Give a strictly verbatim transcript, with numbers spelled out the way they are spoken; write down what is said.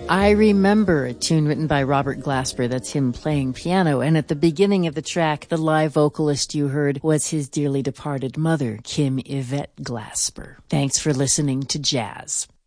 I Remember, a tune written by Robert Glasper. That's him playing piano. And at the beginning of the track, the live vocalist you heard was his dearly departed mother, Kim Yvette Glasper. Thanks for listening to Jazz.